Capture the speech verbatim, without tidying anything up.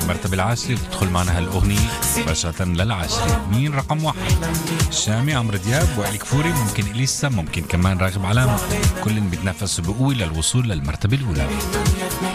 المرتبة العاشرة تدخل معنا هالأغنية مباشرة للعاشرة. مين رقم واحد؟ الشامي عمرو دياب، وائل كفوري، ممكن إليسا، ممكن كمان راغب علامة. كلن بيتنافسوا بقوة للوصول للمرتبة الأولى.